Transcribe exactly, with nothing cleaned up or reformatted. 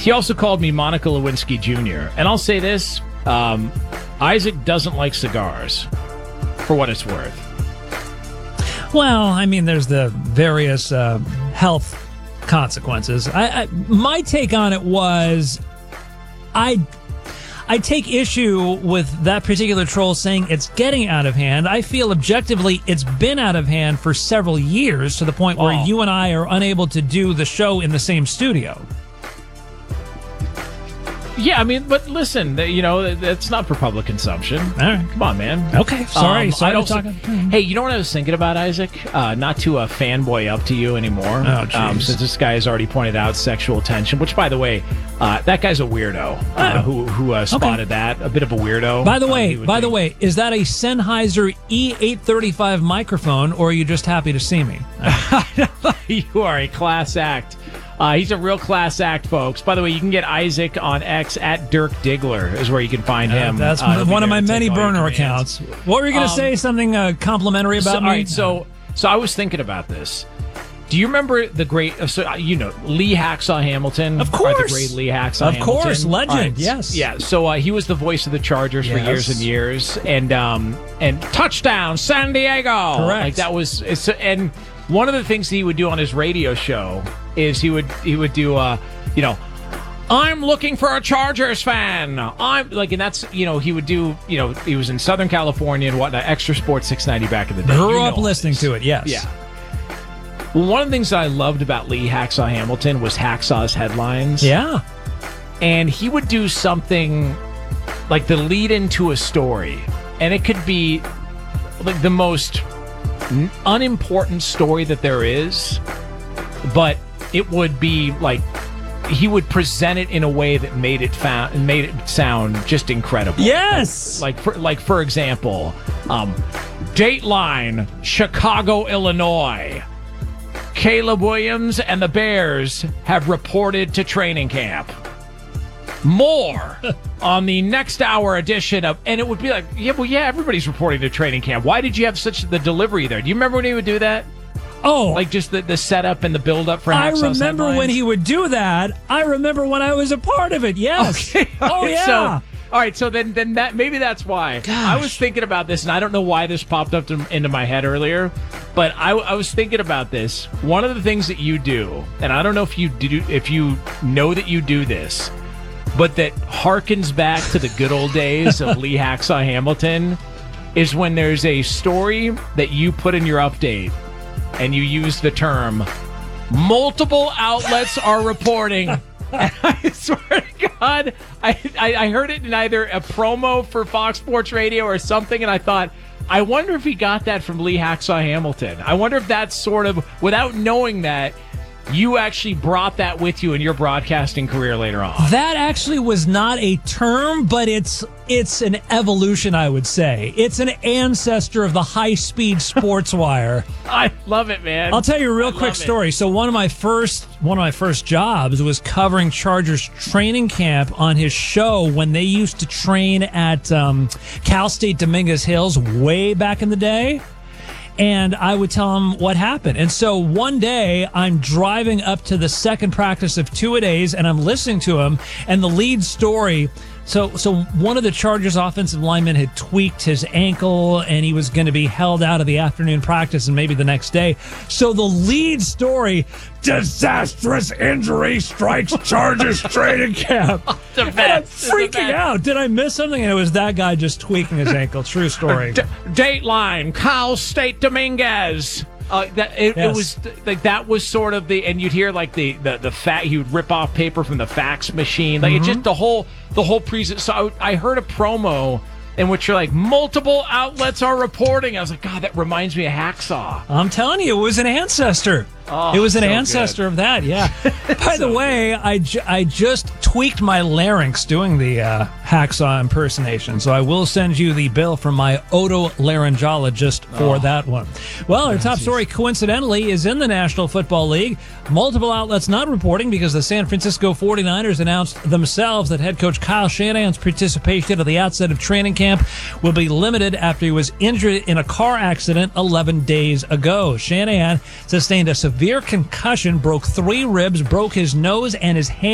He also called me Monica Lewinsky Junior And I'll say this, um, Isaac doesn't like cigars, for what it's worth. Well, I mean, there's the various uh, health consequences. I, I my take on it was, I I take issue with that particular troll saying it's getting out of hand. I feel objectively it's been out of hand for several years to the point where Oh. you and I are unable to do the show in the same studio. Yeah, I mean, but listen, you know, that's not for public consumption. All right. Come on, man. Okay, sorry. Um, sorry I'd to also- talk. Hey, you know what I was thinking about, Isaac? Uh, not to uh, fanboy up to you anymore. Oh, jeez. um, since this guy has already pointed out sexual tension, which, by the way, uh, that guy's a weirdo uh, Oh. who who uh, spotted that. A bit of a weirdo. By the Um, way, he would by the think- way, is that a Sennheiser E eight thirty-five microphone, or are you just happy to see me? You are a class act. Uh, he's a real class act, folks. By the way, you can get Isaac on X at Dirk Diggler is where you can find him. That's Uh, he'll be one of there my to many take all your burner commands. accounts. What were you going to Um, say? Something uh, complimentary about So, me? all right, so so I was thinking about this. Do you remember the great, uh, so uh, you know, Lee Hacksaw Hamilton? Of Or course. the great Lee Hacksaw Of Hamilton. course, legend, All right, yes. Yeah, so uh, he was the voice of the Chargers for Yes. years and years. And um, and touchdown, San Diego. Correct. Like that was, it's, and one of the things he would do on his radio show is he would, he would do, uh, you know, I'm looking for a Chargers fan. I'm like, and that's, you know, he would do, you know, he was in Southern California and whatnot, Extra Sports six ninety back in the day. Grew You know up all listening this. to it, yes. Yeah. Well, one of the things that I loved about Lee Hacksaw Hamilton was Hacksaw's headlines. Yeah. And he would do something like the lead into a story. And it could be like the most n- unimportant story that there is, but it would be like he would present it in a way that made it fa- made it sound just incredible. Yes. Like for like for example, um, Dateline, Chicago, Illinois. Caleb Williams and the Bears have reported to training camp. More on the next hour edition of, and it would be like, yeah, well, yeah, everybody's reporting to training camp. Why did you have such the delivery there? Do you remember when he would do that? Oh, Like just the, the setup and the build up for I Hacksaw's remember when headlines? he would do that. I remember when I was a part of it. Yes. Okay, Oh, okay, yeah. So, all right, so then, then that maybe that's why I was thinking about this, and I don't know why this popped up to, into my head earlier, but I, I was thinking about this. One of the things that you do, and I don't know if you do, if you know that you do this, but that harkens back to the good old days of Lee Hacksaw Hamilton, is when there's a story that you put in your update, and you use the term "multiple outlets are reporting." And I swear to God, I, I I heard it in either a promo for Fox Sports Radio or something, and I thought, I wonder if he got that from Lee Hacksaw Hamilton. I wonder if that's sort of, without knowing that, you actually brought that with you in your broadcasting career later on. That actually was not a term, but it's it's an evolution, I would say. It's an ancestor of the high-speed sports wire. I love it, man. I'll tell you a real I quick love it. story. So one of my first one of my first jobs was covering Chargers training camp on his show when they used to train at um, Cal State Dominguez Hills way back in the day. And I would tell him what happened. And so one day I'm driving up to the second practice of two-a-days and I'm listening to him, and the lead story. So, so one of the Chargers offensive linemen had tweaked his ankle and he was going to be held out of the afternoon practice and maybe the next day. So the lead story, disastrous injury strikes Chargers training camp. The And I'm best. The freaking best. out. Did I miss something? And it was that guy just tweaking his ankle. True story. D- Dateline, Cal State Dominguez. Uh, that it, Yes. it was like that was sort of the, and you'd hear like the the the fat. He would rip off paper from the fax machine. Like Mm-hmm. it just the whole the whole present. So I, I heard a promo in which you're like multiple outlets are reporting. I was like, God, that reminds me of Hacksaw. I'm telling you, it was an ancestor. Oh, it was an so ancestor good. of that, yeah. By the way, I, ju- I just tweaked my larynx doing the uh, hacksaw impersonation, so I will send you the bill from my otolaryngologist for Oh. that one. Well, our top story, coincidentally, is in the National Football League. Multiple outlets not reporting because the San Francisco forty-niners announced themselves that head coach Kyle Shanahan's participation at the outset of training camp will be limited after he was injured in a car accident eleven days ago. Shanahan sustained a severe concussion, broke three ribs, broke his nose and his hand.